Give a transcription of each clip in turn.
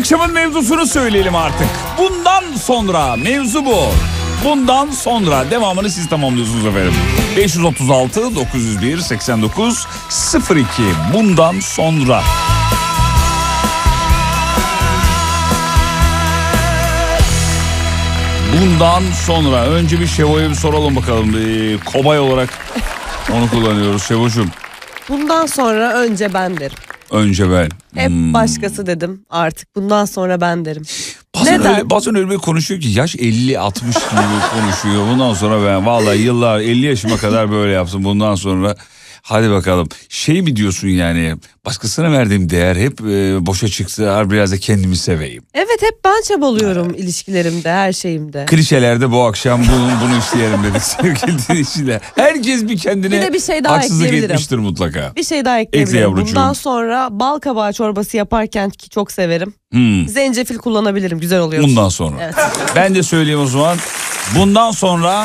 Akşamın mevzusunu söyleyelim artık. Bundan sonra mevzu bu. Bundan sonra devamını siz tamamlıyorsunuz efendim. 536 901 89 02. Bundan sonra. Bundan sonra önce bir Şevo'ya bir soralım bakalım. Kobay olarak onu kullanıyoruz Şevo'cum. Bundan sonra önce ben derim. Önce ben. Hep başkası dedim artık. Bundan sonra ben derim. Bazen öyle bir konuşuyor ki yaş 50-60 gibi konuşuyor. Bundan sonra ben vallahi yıllar 50 yaşıma kadar böyle yaptım. Bundan sonra hadi bakalım. Şey mi diyorsun yani, başkasına verdiğim değer hep boşa çıktı. Biraz da kendimi seveyim. Evet, hep ben çabalıyorum ilişkilerimde, her şeyimde. Klişelerde bu akşam bunu işleyelim dedik sevgili dinleyiciler. Herkes bir kendine bir şey daha haksızlık etmiştir mutlaka. Bir şey daha ekleyebilirim. Bundan sonra bal kabağı çorbası yaparken, ki çok severim. Zencefil kullanabilirim, güzel oluyor. Bundan sonra. Evet. Ben de söyleyeyim o zaman. Bundan sonra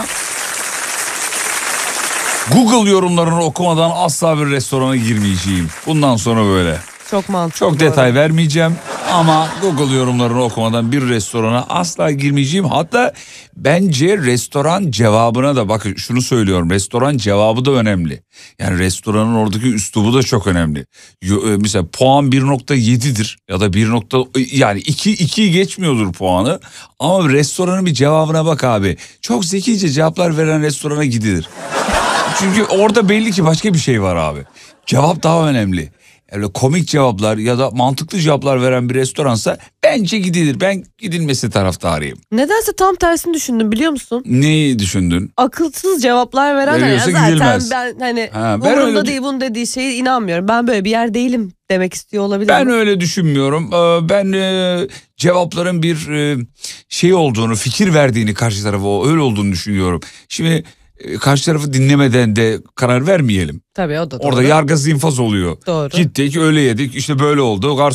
Google yorumlarını okumadan asla bir restorana girmeyeceğim. Bundan sonra böyle. Çok mantıklı. Çok detay vermeyeceğim ama Google yorumlarını okumadan bir restorana asla girmeyeceğim. Hatta bence restoran cevabına da bakın şunu söylüyorum. Restoran cevabı da önemli. Yani restoranın oradaki üslubu da çok önemli. Mesela puan 1.7'dir ya da yani 2'yi geçmiyordur puanı. Ama restoranın bir cevabına bak abi. Çok zekice cevaplar veren restorana gidilir. Çünkü orada belli ki başka bir şey var abi. Cevap daha önemli. Öyle komik cevaplar ya da mantıklı cevaplar veren bir restoransa bence gidilir. Ben gidilmesi taraftarıyım. Nedense tam tersini düşündüm, biliyor musun? Neyi düşündün? Akılsız cevaplar veren zaten gidilmez. ben umurumda değil bunun dediği şeye inanmıyorum. Ben böyle bir yer değilim demek istiyor olabilirim. Ben öyle düşünmüyorum. Ben cevapların bir şey olduğunu, fikir verdiğini karşı tarafa öyle olduğunu düşünüyorum. Şimdi karşı tarafı dinlemeden de karar vermeyelim. Tabii, o da doğru. Orada yargı zinfaz oluyor. Doğru. Gittik öyle yedik işte böyle oldu.